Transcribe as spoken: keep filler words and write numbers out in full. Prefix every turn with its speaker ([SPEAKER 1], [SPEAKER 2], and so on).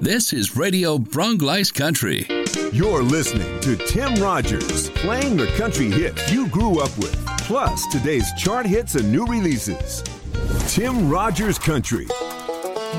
[SPEAKER 1] This is Radio Bronglice Country.
[SPEAKER 2] You're listening to Tim Rogers, playing the country hits you grew up with, plus today's chart hits and new releases. Tim Rogers Country,